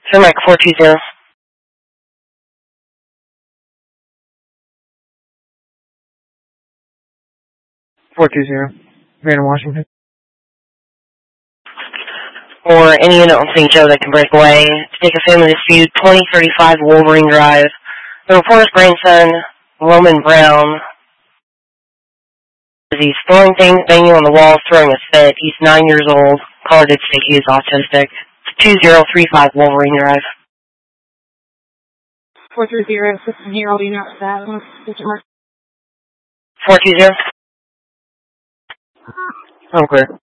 Sir Mike 420. 420. Van Washington. Or any unit on St. Joe that can break away to take a family dispute, 2035 Wolverine Drive. The reporter's grandson, Roman Brown, he's throwing things, banging on the walls, throwing a fit. He's 9 years old. Caller did say he is autistic. 2035 Wolverine Drive. 430, 6-year-old, you know that. 420. I'm clear.